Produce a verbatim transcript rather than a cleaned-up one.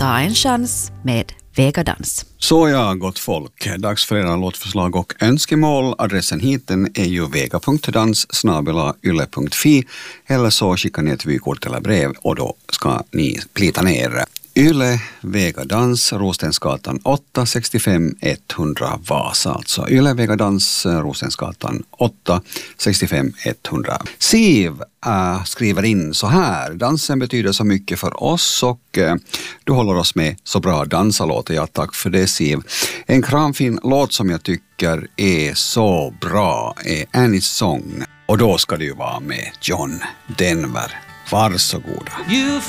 Ta en chans med Vegadans. Så ja, gott folk. Dags för era låtförslag och önskemål. Adressen hiten är ju vega punkt dans snabel-a yle punkt fi eller så skickar ni ett vykort eller brev och då ska ni plita ner. Yle, Vegadans, Rostensgatan åtta sextiofem etthundra Vasa. Alltså Yle, Vegadans, Rostensgatan åtta sextiofem etthundra. Siv äh, skriver in så här. Dansen betyder så mycket för oss och äh, du håller oss med så bra dansalåter. Ja, tack för det Siv. En kramfin låt som jag tycker är så bra är Annie's Song. Och då ska det ju vara med John Denver. Varsågoda. You